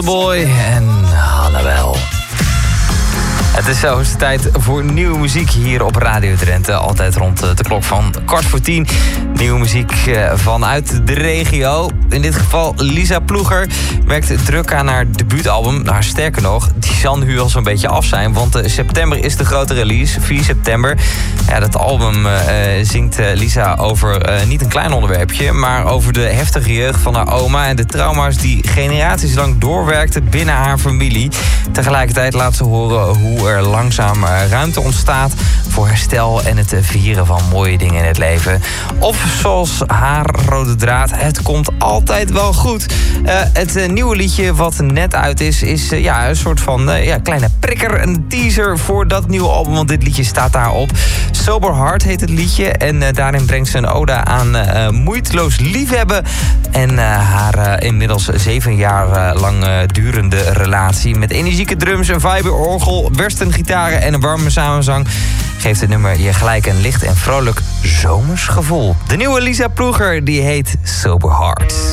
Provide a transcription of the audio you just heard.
Boy en Hannabel. Het is zo, het is tijd voor nieuwe muziek hier op Radio Drenthe. Altijd rond de klok van 9:15. Nieuwe muziek vanuit de regio. In dit geval Lisa Ploeger werkt druk aan haar debuutalbum. Nou, sterker nog, die zal nu al zo'n beetje af zijn. Want september is de grote release, 4 september. Ja, dat album zingt Lisa over niet een klein onderwerpje... maar over de heftige jeugd van haar oma... en de trauma's die generaties lang doorwerkten binnen haar familie. Tegelijkertijd laat ze horen hoe er langzaam ruimte ontstaat voor herstel en het vieren van mooie dingen in het leven. Of zoals haar rode draad, het komt altijd wel goed. Het nieuwe liedje wat net uit is een soort van kleine prikker, een teaser voor dat nieuwe album, want dit liedje staat daarop. Sober Heart heet het liedje en daarin brengt ze een ode aan moeiteloos liefhebben en haar inmiddels 7 jaar lang durende relatie. Met energieke drums, een vibe-orgel, gitaren en een warme samenzang geeft het nummer je gelijk een licht en vrolijk zomers gevoel. De nieuwe Lisa Ploeger die heet Sober Heart.